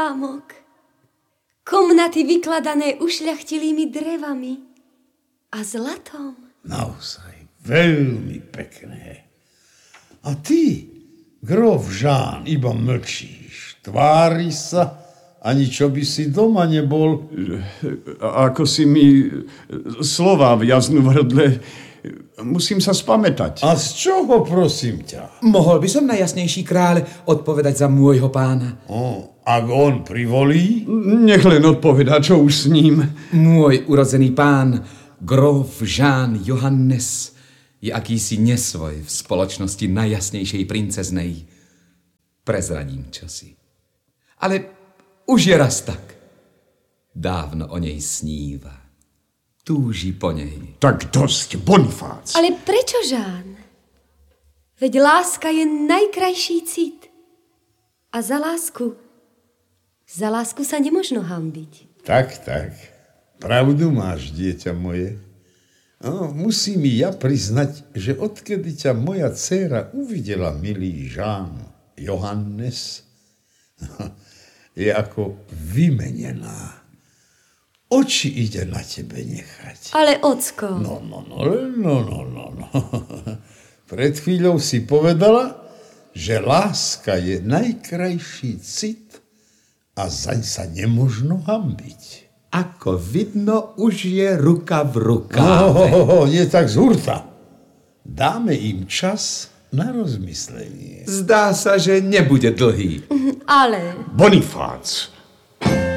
zámok. Komnaty vykladané ušľachtilými drevami a zlatom. Naozaj, veľmi pekné. A ty, grof Jean, iba mlčíš. Tvári sa, ani čo by si doma nebol. Ako si mi slová vjaznú v hrdle, musím sa spamätať. A z čoho, prosím ťa? Mohol by som, najjasnejší kráľ, odpovedať za môjho pána. Ak on privolí? Nech len odpovedá, čo už s ním. Môj urodzený pán, grof Jean Johannes, je akýsi nesvoj v spoločnosti najjasnejšej princeznej. Prezradím čosi. Ale už je raz tak. Dávno o nej sníva. Túži po nej. Tak dosť, Bonifác. Ale prečo, Žán? Veď láska je najkrajší cit. A za lásku sa nemožno hanbiť. Tak. Pravdu máš, dieťa moje. No, musím i ja priznať, že odkedy ťa moja dcéra uvidela, milý Jean Johannes, je ako vymenená. Oči ide na tebe nechať. Ale ocko. No. Pred chvíľou si povedala, že láska je najkrajší cit a zaň sa nemožno hanbiť. Ako vidno, už je ruka v rukáve. Nie tak z hurta. Dáme im čas na rozmyslenie. Zdá sa, že nebude dlhý. Ale... Bonifác.